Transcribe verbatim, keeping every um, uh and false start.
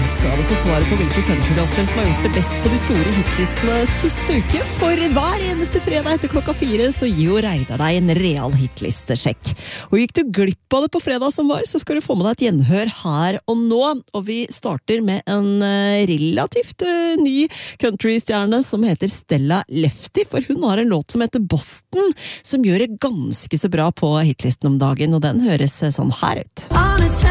skal du få svaret på hvilke countrylåter som har gjort det best på de store hitlistene siste uke. For hver eneste fredag etter klokka fire så gir jo Reidar deg en real hitlistesjekk. Og gikk du glipp av det på fredag som var, så skal du få med deg et gjenhør her og nå. Og vi starter med en relativt ny countrystjerne som heter Stella Lefty, for hun har en låt som heter Boston, som gjør det ganske så bra på hitlisten om dagen, og den høres sånn her ut.